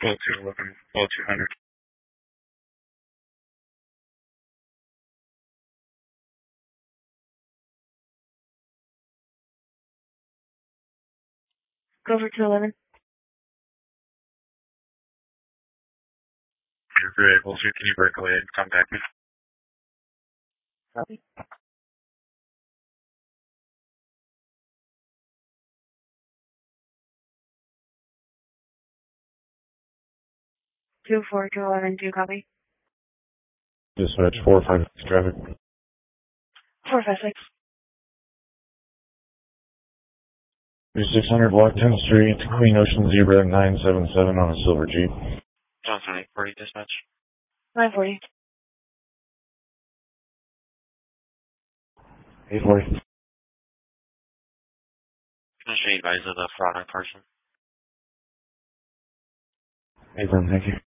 Well, 211, well, 200. Go for 211. If you're able to, can you break away and contact me? Copy. Two four 211, 2 copy. Dispatch 456 traffic. 456. 600 Block 10th Street, Queen Ocean Zebra 977 on a silver Jeep. Johnson 840 dispatch. 940. 840. Can I advise of the fraud person? Hey, thank you.